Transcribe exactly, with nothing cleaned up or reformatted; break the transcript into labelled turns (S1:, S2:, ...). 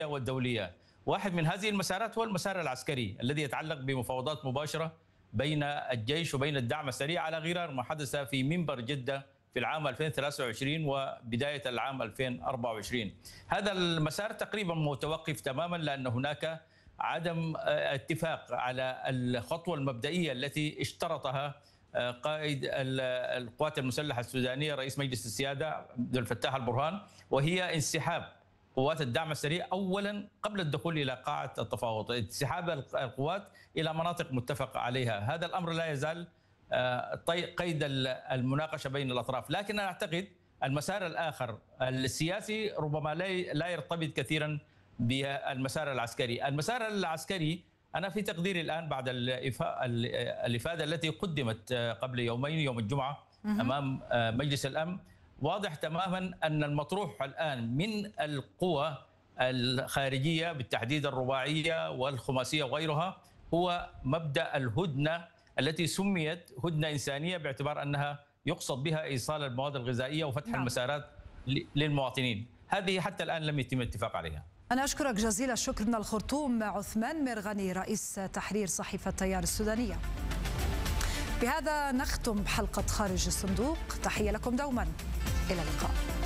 S1: والدولية. واحد من هذه المسارات هو المسار العسكري الذي يتعلق بمفاوضات مباشرة بين الجيش وبين الدعم السريع على غرار ما حدث في منبر جدة في العام ألفين وثلاثة وعشرين وبداية العام ألفين وأربعة وعشرين. هذا المسار تقريبا متوقف تماما لأن هناك عدم اتفاق على الخطوة المبدئية التي اشترطها قائد القوات المسلحة السودانية رئيس مجلس السيادة عبد الفتاح البرهان، وهي انسحاب قوات الدعم السريع اولا قبل الدخول الى قاعه التفاوض، انسحاب القوات الى مناطق متفق عليها. هذا الامر لا يزال قيد المناقشه بين الاطراف، لكن انا اعتقد المسار الاخر السياسي ربما لا يرتبط كثيرا بالمسار العسكري. المسار العسكري انا في تقديري الان بعد الافاده التي قدمت قبل يومين يوم الجمعه امام مجلس الامن، واضح تماما أن المطروح الآن من القوى الخارجية بالتحديد الرباعية والخماسية وغيرها هو مبدأ الهدنة التي سميت هدنة إنسانية باعتبار أنها يقصد بها إيصال المواد الغذائية وفتح نعم. المسارات للمواطنين. هذه حتى الآن لم يتم الاتفاق عليها.
S2: أنا أشكرك جزيل الشكر من الخرطوم عثمان مرغني رئيس تحرير صحيفة التيار السودانية. بهذا نختم حلقة خارج الصندوق، تحية لكم دوما، إلى اللقاء.